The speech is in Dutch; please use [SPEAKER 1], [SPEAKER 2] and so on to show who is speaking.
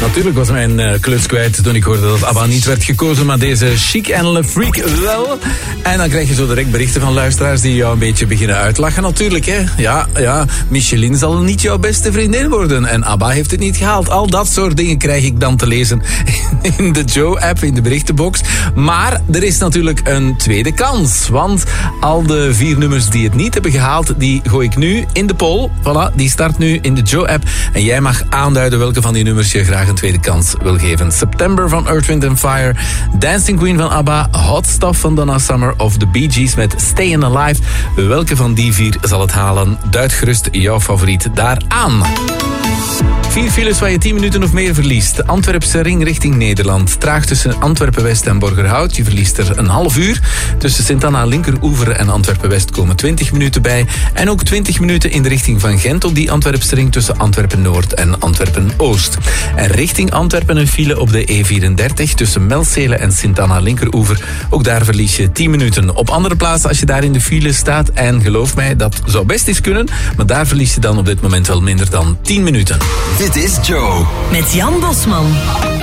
[SPEAKER 1] Natuurlijk was mijn kluts kwijt toen ik hoorde dat ABBA niet werd gekozen, maar deze Chic en Le Freak wel. En dan krijg je zo direct berichten van luisteraars die jou een beetje beginnen uitlachen. Natuurlijk, hè. Ja, Michelin zal niet jouw beste vriendin worden. En ABBA heeft het niet gehaald. Al dat soort dingen krijg ik dan te lezen in de Joe-app, in de berichtenbox. Maar er is natuurlijk een tweede kans. Want al de 4 nummers die het niet hebben gehaald, die gooi ik nu in de poll. Voilà, die start nu in de Joe-app. En jij mag aanduiden welke van die nummers je graag een tweede kans wil geven. September van Earth, Wind & Fire, Dancing Queen van ABBA, Hot Stuff van Donna Summer of The Bee Gees met Stayin' Alive. Welke van die 4 zal het halen? Duid gerust jouw favoriet daar aan. 4 files waar je 10 minuten of meer verliest. De Antwerpse ring richting Nederland. Traag tussen Antwerpen-West en Borgerhout. Je verliest er een half uur. Tussen Sint-Anna Linkeroever en Antwerpen-West komen 20 minuten bij. En ook 20 minuten in de richting van Gent op die Antwerpse ring tussen Antwerpen-Noord en Antwerpen-Oost. En richting Antwerpen een file op de E34 tussen Melzele en Sint-Anna Linkeroever. Ook daar verlies je 10 minuten. Op andere plaatsen als je daar in de file staat. En geloof mij, dat zou best eens kunnen. Maar daar verlies je dan op dit moment wel minder dan 10 minuten.
[SPEAKER 2] Dit is Joe.
[SPEAKER 3] Met Jan Bosman.